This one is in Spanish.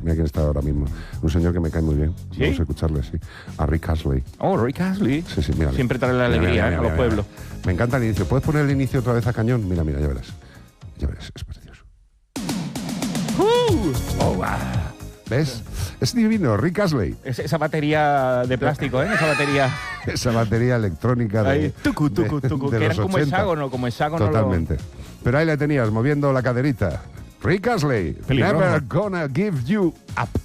mira quién está ahora mismo. Un señor que me cae muy bien. ¿Sí? Vamos a escucharle, sí. A Rick Astley. Oh, Rick Astley. Sí, sí, mira. Siempre trae la alegría a los pueblos. Me encanta el inicio. ¿Puedes poner el inicio otra vez a cañón? Mira, ya verás. Ya verás, es precioso. Oh, wow. ¿Ves? Es divino, Rick Astley. Esa batería de plástico, ¿eh? Esa batería... Esa batería electrónica de, ahí, tucu, tucu, tucu, de que los eran como 80. hexágono. Totalmente. Pero ahí la tenías, moviendo la caderita. Rick Astley, Pelirrojo. Never Gonna Give You Up.